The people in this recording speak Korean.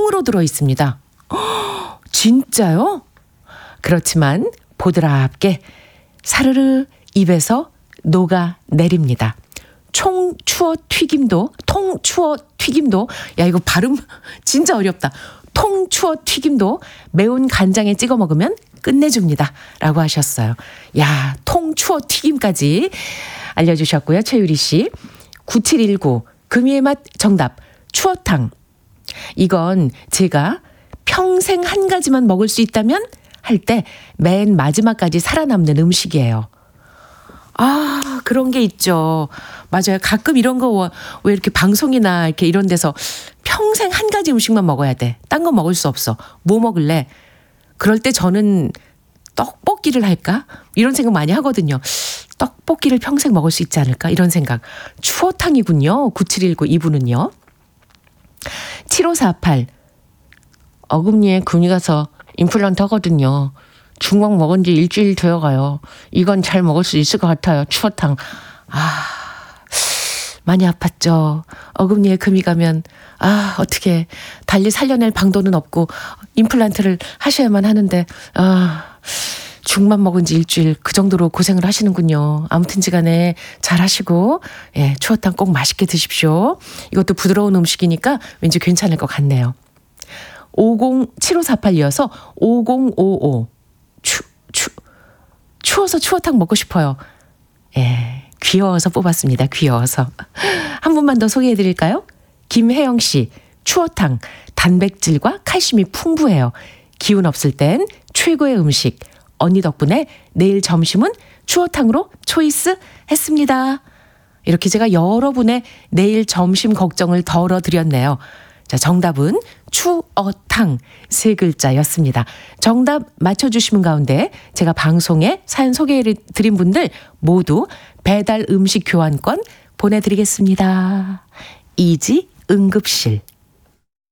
통으로 들어있습니다. 진짜요? 그렇지만 보드랍게 사르르 입에서 녹아내립니다. 통추어 튀김도, 야, 이거 발음 진짜 어렵다. 통추어 튀김도 매운 간장에 찍어 먹으면 끝내줍니다. 라고 하셨어요. 야, 통추어 튀김까지 알려주셨고요. 최유리 씨. 9719 금이의 맛 정답 추어탕. 이건 제가 평생 한 가지만 먹을 수 있다면 할 때 맨 마지막까지 살아남는 음식이에요. 아, 그런 게 있죠. 맞아요. 가끔 이런 거 왜 이렇게 방송이나 이렇게 이런 데서 평생 한 가지 음식만 먹어야 돼. 딴 거 먹을 수 없어. 뭐 먹을래? 그럴 때 저는 떡볶이를 할까? 이런 생각 많이 하거든요. 떡볶이를 평생 먹을 수 있지 않을까? 이런 생각. 추어탕이군요. 9719 이분은요. 7548 어금니에 금이 가서 임플란트 하거든요. 중국 먹은 지 일주일 되어가요. 이건 잘 먹을 수 있을 것 같아요. 추어탕. 아, 많이 아팠죠. 어금니에 금이 가면 어떻게 달리 살려낼 방도는 없고 임플란트를 하셔야만 하는데 죽만 먹은 지 일주일 그 정도로 고생을 하시는군요. 아무튼지 간에 잘 하시고 예, 추어탕 꼭 맛있게 드십시오. 이것도 부드러운 음식이니까 왠지 괜찮을 것 같네요. 7548 이어서 5055 추워서 추어탕 먹고 싶어요. 예, 귀여워서 뽑았습니다. 귀여워서. 한 분만 더 소개해 드릴까요? 김혜영 씨, 추어탕, 단백질과 칼슘이 풍부해요. 기운 없을 땐 최고의 음식. 언니 덕분에 내일 점심은 추어탕으로 초이스 했습니다. 이렇게 제가 여러분의 내일 점심 걱정을 덜어드렸네요. 자, 정답은 추어탕 3글자였습니다. 정답 맞춰주시는 가운데 제가 방송에 사연 소개해드린 분들 모두 배달 음식 교환권 보내드리겠습니다. 이지 응급실.